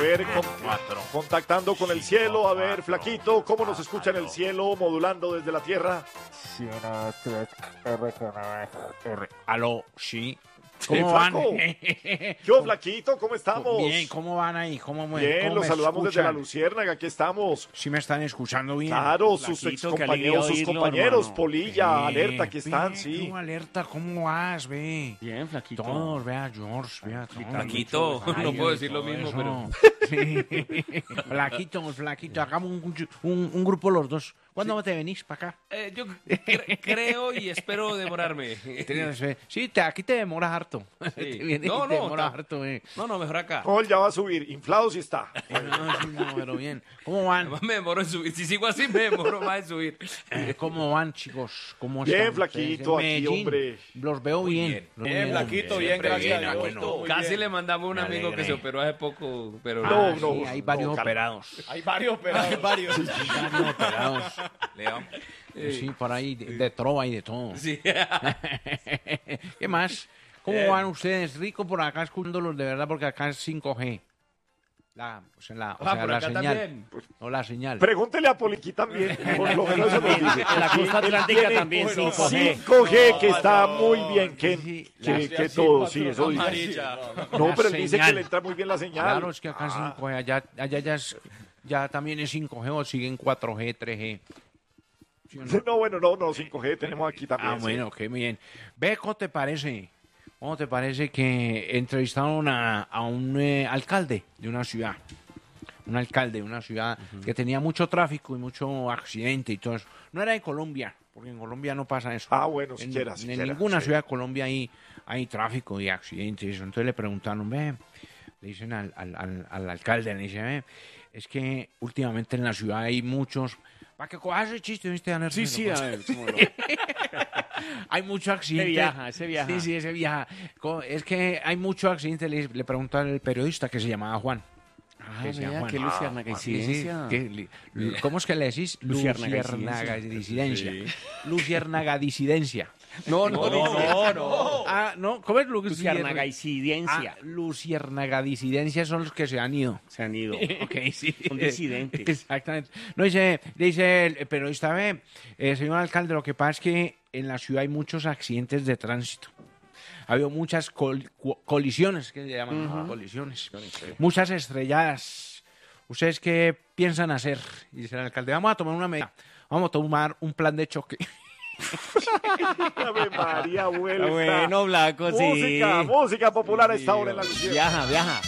ver, contactando con el cielo. A ver, Flaquito, ¿cómo nos escucha en el cielo, modulando desde la tierra? Aló, sí. ¿Cómo van? ¿Qué Flaquito? ¿Cómo estamos? Bien, ¿cómo van ahí? Bien, los saludamos desde la Luciérnaga, aquí estamos. ¿Sí me están escuchando bien? Claro, sus excompañeros, sus compañeros, Polilla, Alerta, que están, sí. Alerta, ¿cómo vas, ve? Bien, Flaquito. Todos, vea, George, vea, todos. Flaquito, no puedo decir lo mismo, pero... Sí. Flaquito, hagamos un grupo los dos. ¿Cuándo te venís para acá? Yo creo y espero demorarme. Sí, aquí te demoras harto. Sí. Te demoras harto, No, mejor acá. No, él ya va a subir, inflado sí está. No, pero bien. ¿Cómo van? Además me demoro en subir. Si sigo así, me demoro más en subir. ¿Cómo van, chicos? ¿Cómo Bien, están Flaquito, ustedes? aquí, hombre. Los veo bien. Bien, Flaquito, bien, gracias a Dios. Casi le mandamos a un amigo que se operó hace poco, pero No, Sí, hay varios operados. Hay varios, pero hay varios. Hay varios operados. León. Sí, por ahí de trova y de todo. Sí. ¿Qué más? ¿Cómo van ustedes? Rico por acá escuchándolos de verdad porque acá es 5G. por la acá señal. también. No la señal. Pregúntele a Poliqui también, por lo menos eso nos dice. En la costa atlántica también 5G. 5G, que está muy bien, Sí, que todo, sí, eso dice. Amarilla. No, pero él dice que señal. le entra muy bien la señal. Claro, es que acá es 5G, allá ya también es 5G o siguen 4G, 3G. ¿Sí o no? No, bueno, no, 5G tenemos aquí también. Ah, bueno, qué bien. Ve, ¿cómo te parece? ¿Cómo te parece que entrevistaron a un alcalde de una ciudad? Un alcalde de una ciudad que tenía mucho tráfico y mucho accidente y todo eso. No era de Colombia, porque en Colombia no pasa eso. Ah, bueno, En siquiera. ninguna ciudad de Colombia hay tráfico y accidentes. Entonces le preguntaron, le dicen al alcalde, le dicen, es que últimamente en la ciudad hay muchos... Para que cojas ese chiste, ¿viste, Anderson? Sí, a ver, cómo no. Hay mucho accidente. Ese viaja. Sí, ese viaja. Es que hay mucho accidente, le preguntó al periodista que se llamaba Juan. Que se llama Vea, Juan. qué luciérnaga incidencia. ¿Cómo es que le decís? Luciérnaga Disidencia. Sí. Luciérnaga disidencia. No. Ah, no, ¿cómo es Luciérnaga incidencia. Luciérnaga disidencia son los que se han ido. Se han ido. Ok, sí. Son disidentes. Exactamente. No, dice el periodista, señor alcalde, lo que pasa es que en la ciudad hay muchos accidentes de tránsito. Ha habido muchas colisiones, que se llaman colisiones. Muchas estrelladas. ¿Ustedes qué piensan hacer? Y dice el alcalde, vamos a tomar una medida. Vamos a tomar un plan de choque. Ave María, vuelta. Bueno, Blanco, sí. Música popular a esta hora en la Luciérnaga. Viaja.